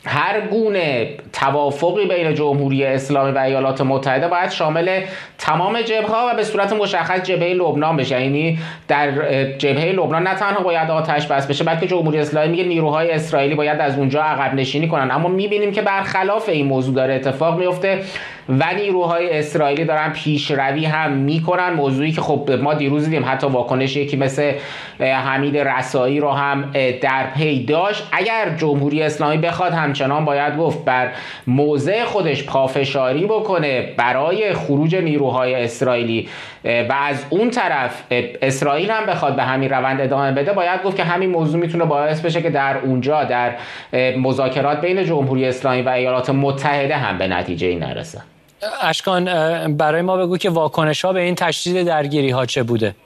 هر گونه توافقی بین جمهوری اسلامی و ایالات متحده باید شامل تمام جبهه‌ها و به صورت مشخص جبهه لبنان بشه. یعنی در جبهه لبنان نه تنها باید آتش بس بشه، بلکه جمهوری اسلامی میگه نیروهای اسرائیلی باید از اونجا عقب نشینی کنن. اما میبینیم که برخلاف این موضوع داره اتفاق میفته و نیروهای اسرائیلی دارن پیشروی هم میکنن، موضوعی که خب ما دیروز دیدیم حتی واکنش یکی مثل حمید رسایی رو هم در پی داشت. اگر جمهوری اسلامی بخواد همچنان باید گفت بر موضع خودش پافشاری بکنه برای خروج نیروهای اسرائیلی و از اون طرف اسرائیل هم بخواد به همین روند ادامه بده، باید گفت که همین موضوع میتونه باعث بشه که در اونجا در مذاکرات بین جمهوری اسلامی و ایالات متحده هم به نتیجه‌ای نرسه. اشکان برای ما بگو که واکنش‌ها به این تشدید درگیری‌ها چه بوده؟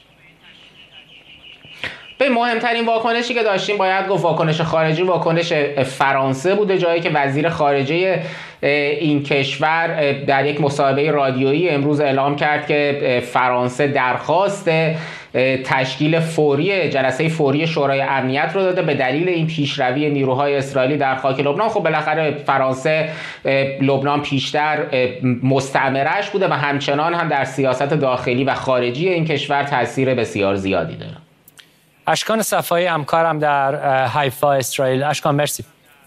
به مهمترین واکنشی که داشتیم باید گفت واکنش خارجی، واکنش فرانسه بوده، جایی که وزیر خارجه این کشور در یک مصاحبه رادیویی امروز اعلام کرد که فرانسه درخواست تشکیل فوری جلسه فوری شورای امنیت رو داده به دلیل این پیشروی نیروهای اسرائیلی در خاک لبنان. خب بالاخره فرانسه لبنان پیشتر مستعمره‌اش بوده و همچنان هم در سیاست داخلی و خارجی این کشور تاثیر بسیار زیادی داره. اشکان صفایی همکارم در حیفا اسرائیل. اشکان مرسی.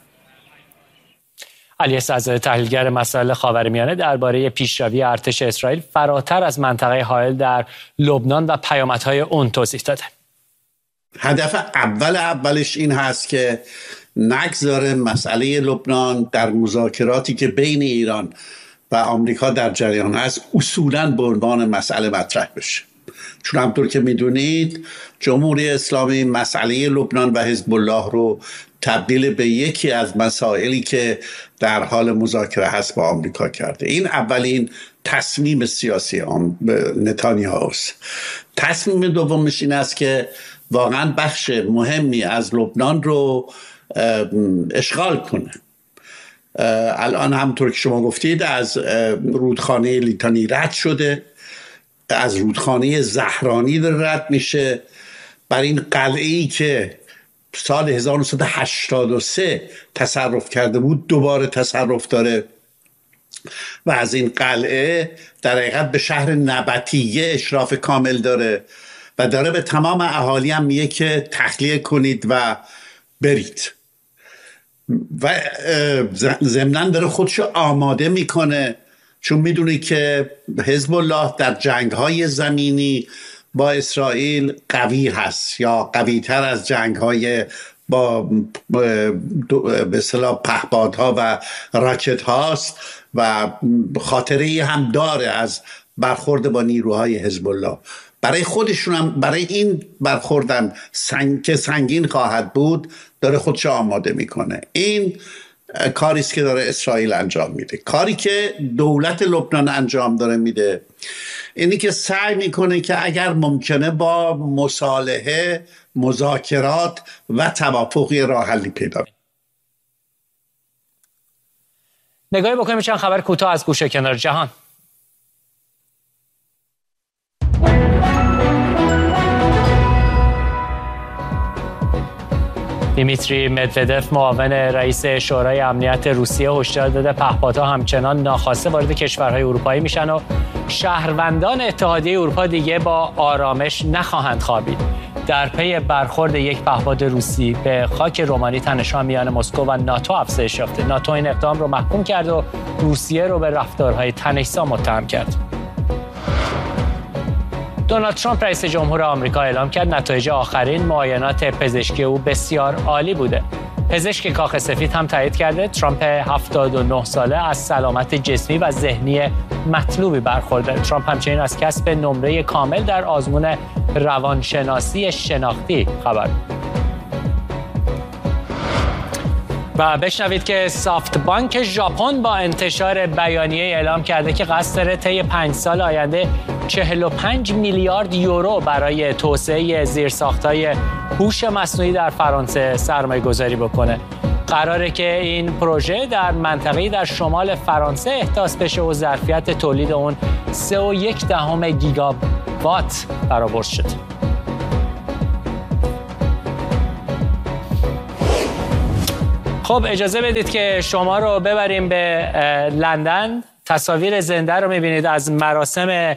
علی سعدزاده تحلیلگر مسائل خاورمیانه درباره پیشروی ارتش اسرائیل فراتر از منطقه حائل در لبنان و پیامدهای اون توضیح داده. هدف اولش این هست که نگذاره مسئله لبنان در مذاکراتی که بین ایران و آمریکا در جریان هست اصولاً به عنوان مسئله مطرح بشه، چون همطور که میدونید جمهوری اسلامی مسئله لبنان و حزب الله رو تبدیل به یکی از مسائلی که در حال مذاکره هست با آمریکا کرده. این اولین تصمیم سیاسی نتانیاهوست. تصمیم دومش این است که واقعا بخش مهمی از لبنان رو اشغال کنه. الان همطور که شما گفتید از رودخانه لیتانی رد شده، از رودخانه زهرانی رد میشه، بر این قلعه‌ای که سال 1983 تصرف کرده بود دوباره تصرف داره و از این قلعه در حقیقت به شهر نبطیه اشراف کامل داره و داره به تمام اهالی هم میگه که تخلیه کنید و برید و ضمناً داره خودشو آماده میکنه، چون میدونی که حزب الله در جنگ‌های زمینی با اسرائیل قوی هست یا قوی‌تر از جنگ‌های با به اصطلاح پهپادها و راکت هاست و خاطره‌ای هم داره از برخورد با نیروهای حزب الله. برای خودشون هم برای این برخوردن که سنگین خواهد بود داره خودش آماده میکنه. این کاری است که داره اسرائیل انجام میده. کاری که دولت لبنان انجام داره میده اینی که سعی میکنه که اگر ممکنه با مصالحه، مذاکرات و توافقی راه حلی پیدا کنه. نگاهی بکنیم چند خبر کوتاه از گوشه کنار جهان. دیمیتری مدودف معاون رئیس شورای امنیت روسیه هشدار داده پهپادها همچنان ناخواسته وارد کشورهای اروپایی میشن و شهروندان اتحادیه اروپا دیگه با آرامش نخواهند خوابید. در پی برخورد یک پهپاد روسی به خاک رومانی تنش‌ها میان مسکو و ناتو افزایش یافته. ناتو این اقدام رو محکوم کرد و روسیه رو به رفتارهای تنش‌زا متهم کرد. دونالد ترامپ رئیس جمهور آمریکا اعلام کرد نتایج آخرین معاینات پزشکی او بسیار عالی بوده. پزشک کاخ سفید هم تایید کرده ترامپ 79 ساله از سلامت جسمی و ذهنی مطلوبی برخورده. ترامپ همچنین از کسب نمره کامل در آزمون روانشناسی شناختی خبر. و بشنوید که سافت بانک ژاپن با انتشار بیانیه اعلام کرده که قصد داره طی 5 سال آینده 45 میلیارد یورو برای توسعه زیرساخت‌های هوش مصنوعی در فرانسه سرمایه‌گذاری بکنه. قراره که این پروژه در منطقه‌ای در شمال فرانسه احداث بشه و ظرفیت تولید اون 3.1 گیگاوات برآورد شد. خب اجازه بدید که شما رو ببریم به لندن. تصاویر زنده رو میبینید از مراسم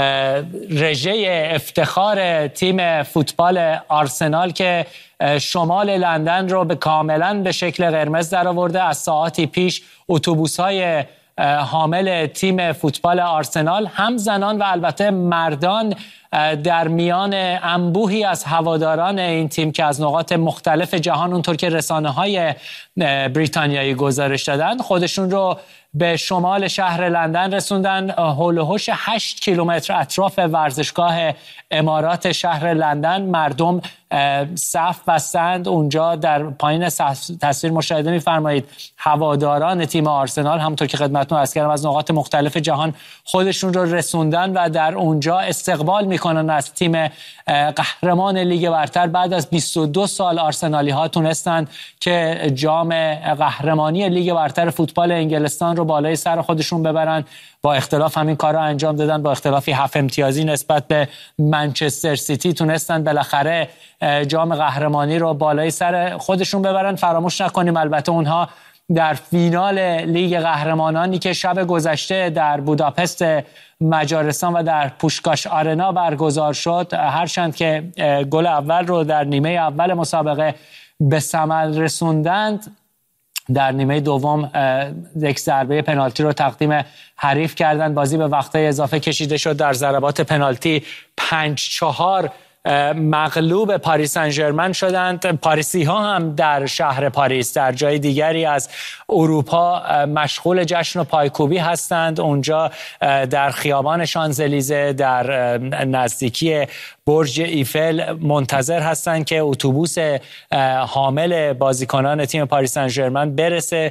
رژه افتخار تیم فوتبال آرسنال که شمال لندن رو کاملا به شکل قرمز در آورده. از ساعاتی پیش اتوبوس‌های حامل تیم فوتبال آرسنال، هم زنان و البته مردان، در میان انبوهی از هواداران این تیم که از نقاط مختلف جهان، اونطور که رسانه‌های بریتانیایی گزارش دادن، خودشون رو به شمال شهر لندن رسوندن. حول و حوش 8 کیلومتر اطراف ورزشگاه امارات شهر لندن مردم صف بستند. اونجا در پایین تصویر مشاهده می‌فرمایید هواداران تیم آرسنال، همونطور که خدمتتون عرض کردم، از نقاط مختلف جهان خودشون رو رسوندن و در اونجا استقبال میکنن از تیم قهرمان لیگ برتر. بعد از 22 سال آرسنالی ها تونستن که جام قهرمانی لیگ برتر فوتبال انگلستان رو بالای سر خودشون ببرن. با اختلاف همین کار رو انجام دادن، با اختلافی 7 امتیازی نسبت به منچستر سیتی تونستن بالاخره جام قهرمانی رو بالای سر خودشون ببرن. فراموش نکنیم البته اونها در فینال لیگ قهرمانانی که شب گذشته در بوداپست مجارستان و در پوشکاش آرنا برگزار شد، هرچند که گل اول رو در نیمه اول مسابقه به ثمر رسوندند، در نیمه دوم یک ضربه پنالتی رو تقدیم حریف کردند. بازی به وقت‌های اضافه کشیده شد. در ضربات پنالتی 5-4 مغلوب پاریس سن ژرمن شدند. پاریسی ها هم در شهر پاریس، در جای دیگری از اروپا، مشغول جشن و پایکوبی هستند. اونجا در خیابان شانزلیزه، در نزدیکی برج ایفل منتظر هستند که اتوبوس حامل بازیکنان تیم پاریس سن ژرمن برسه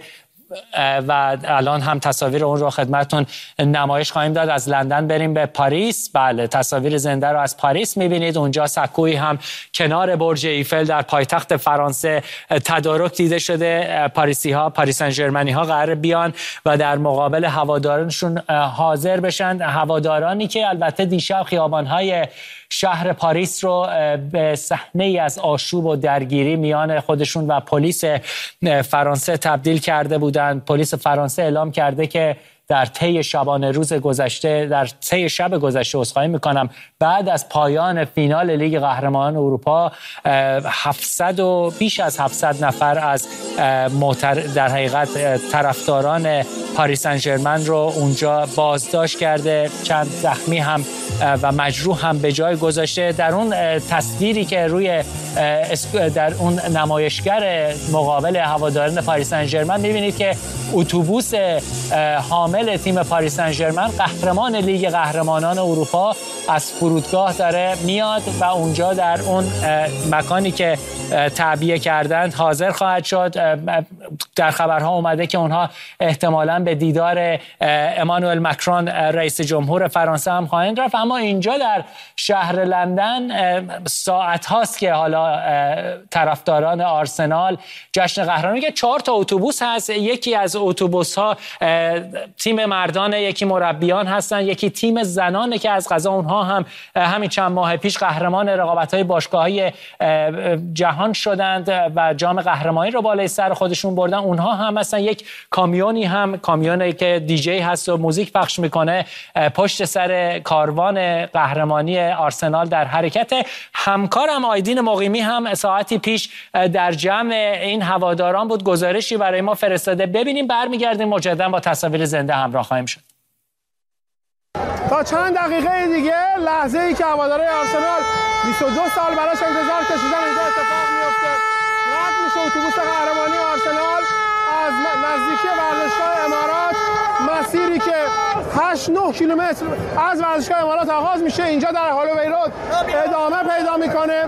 و الان هم تصاویر اون رو خدمتتون نمایش خواهیم داد. از لندن بریم به پاریس. بله، تصاویر زنده رو از پاریس می‌بینید. اونجا سکویی هم کنار برج ایفل در پایتخت فرانسه تدارک دیده شده. پاریس سن ژرمنی ها قرار بیان و در مقابل هوادارانشون حاضر بشن. هوادارانی که البته دیشب خیابان‌های شهر پاریس رو به صحنه‌ای از آشوب و درگیری میان خودشون و پلیس فرانسه تبدیل کرده بودند. پلیس فرانسه اعلام کرده که در طی شبانه روز گذشته، در طی شب گذشته عذرخواهی میکنم، بعد از پایان فینال لیگ قهرمانان اروپا 700 و بیش از 700 نفر از در حقیقت طرفداران پاریس سن ژرمن رو اونجا بازداشت کرده. چند زخمی هم و مجروح هم به جای گذاشته. در اون تصویری که روی در اون نمایشگر مقابل هواداران پاریس سن ژرمن می‌بینید که اتوبوس حامل تیم پاریس سن ژرمن، قهرمان لیگ قهرمانان اروپا، از فرودگاه داره میاد و اونجا در اون مکانی که تعبیه کردند حاضر خواهد شد. در خبرها اومده که اونها احتمالاً به دیدار امانوئل مکرون رئیس جمهور فرانسه هم خواهند رفت. اما اینجا در شهر لندن ساعت هاست که حالا طرفداران آرسنال جشن قهرمانی که 4 تا اتوبوس هست. یکی از اتوبوس ها تیم مردان، یکی مربیان هستن، یکی تیم زنانه که از قضا اونها هم همین چند ماه پیش قهرمان رقابت‌های باشگاه‌های جهان شدند و جام قهرمانی رو بالای سر خودشون بردن. اونها هم مثلا یک کامیونی که دیجی هست و موزیک پخش میکنه پشت سر کاروان قهرمانی آرسنال در حرکت. همکارم آیدین مقیمی هم ساعتی پیش در جمع این هواداران بود، گزارشی برای ما فرستاده. ببینیم، برمیگردیم مجددا با تصاویر زنده همراه خواهیم شد. تا چند دقیقه دیگه لحظه‌ای که هوادارهای آرسنال 22 سال براش انتظار کشیدن اینجا اتفاق میفته. رد میشه اتوبوس قهرمانی آرسنال از نزدیکی ورزشگاه امارات، مسیری که 8-9 کیلومتر از ورزشگاه امارات آغاز میشه اینجا در هالووی رود ادامه پیدا میکنه.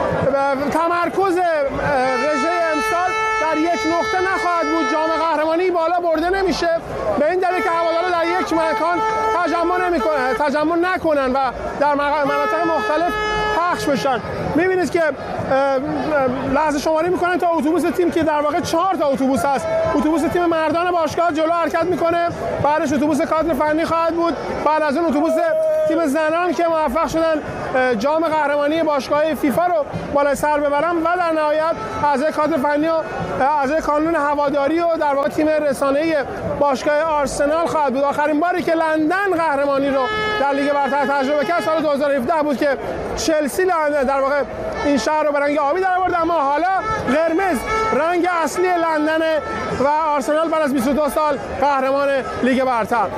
تمرکز رژه امسال در یک نقطه نخواهد بود. جام قهرمانی بالا برده نمیشه به این دلیل که هوادارا در یک مکان تجمع نکنن و در مناطق مختلف پخش بشن. میبینید که لحظه شماری میکنن تا اتوبوس تیم که در واقع 4 تا اتوبوس هست. اتوبوس تیم مردان باشگاه جلو حرکت میکنه، بعدش اتوبوس کادر فنی خواهد بود، بعد از اون اتوبوس تیم زنان که موفق شدن جام قهرمانی باشگاه فیفا رو بالای سر ببرن و در نهایت اعضای کادر فنی و اعضای کانون هواداری و در واقع تیم رسانه‌ای باشگاه آرسنال خواهد بود. آخرین باری که لندن قهرمانی رو در لیگ برتر تجربه کرد سال 2017 بود که چلسی در واقع این شهر رو به رنگ آبی در آورد، اما حالا قرمز رنگ اصلی لندن و آرسنال بعد از 22 سال قهرمان لیگ برتر.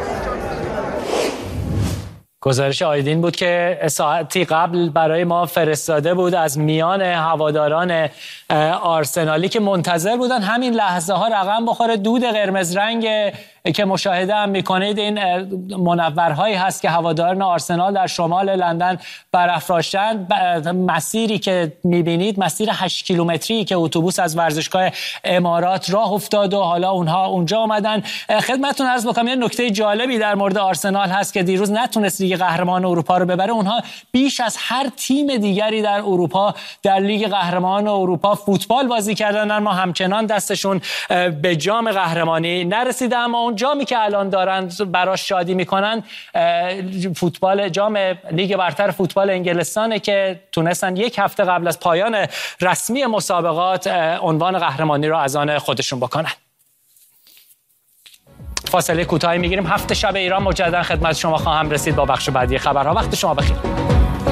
گزارش آیدین بود که ساعتی قبل برای ما فرستاده بود از میان هواداران آرسنالی که منتظر بودن همین لحظه ها رقم بخوره. دود قرمز رنگ که مشاهده هم میکنید این منورهایی هست که هواداران آرسنال در شمال لندن برافراشتند. مسیری که میبینید مسیر 8 کیلومتری که اتوبوس از ورزشگاه امارات راه افتاد و حالا اونها اونجا آمدن. خدمتتون عرض بکنم یه نکته جالبی در مورد آرسنال هست که دیروز نتونست لیگ قهرمان اروپا رو ببره. اونها بیش از هر تیم دیگری در اروپا در لیگ قهرمان اروپا فوتبال بازی کردن، اما همچنان دستشون به جام قهرمانی نرسیده. اما اون جامی که الان دارن براش شادی میکنن فوتبال جام لیگ برتر فوتبال انگلستانه که تونستن یک هفته قبل از پایان رسمی مسابقات عنوان قهرمانی رو از آن خودشون بکنن. فاصله کوتاهی میگیریم. 7 شب ایران مجددا خدمت شما خواهم رسید با بخش بعدی خبرها. وقت شما بخیر.